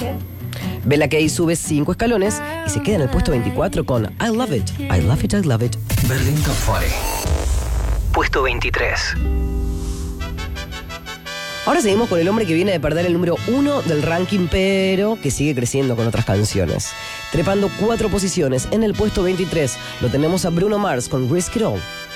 Bella Kay sube 5 escalones y se queda en el puesto 24 con I Love It, I Love It, I Love It. Berlín Top 40. Puesto 23. Ahora seguimos con el hombre que viene de perder el número 1 del ranking, pero que sigue creciendo con otras canciones. Trepando 4 posiciones en el puesto 23, lo tenemos a Bruno Mars con Risk It All.